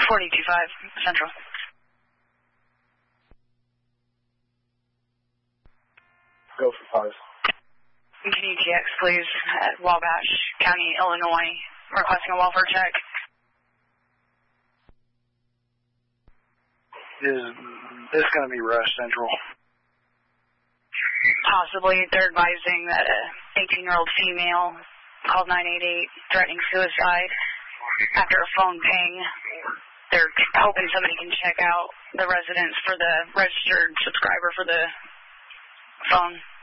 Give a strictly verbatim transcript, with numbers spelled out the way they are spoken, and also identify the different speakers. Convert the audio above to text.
Speaker 1: forty-two five Central.
Speaker 2: Go for five.
Speaker 1: Can you T X, please, at Wabash County, Illinois, requesting a welfare check?
Speaker 2: Is this going to be Rush Central?
Speaker 1: Possibly. They're advising that an eighteen-year-old female called nine eight eight threatening suicide after a phone ping. They're hoping somebody can check out the residence for the registered subscriber for the phone.